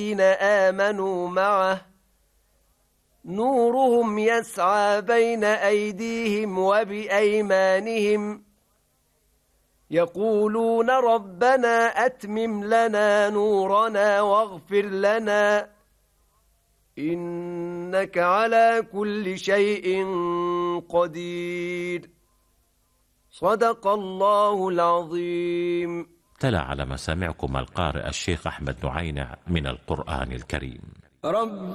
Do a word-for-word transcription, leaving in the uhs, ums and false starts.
الذين آمنوا معه نورهم يسعى بين أيديهم وبأيمانهم يقولون ربنا أتمم لنا نورنا واغفر لنا إنك على كل شيء قدير. صدق الله العظيم. تلا على مسامعكم القارئ الشيخ أحمد نعينع من القرآن الكريم. رب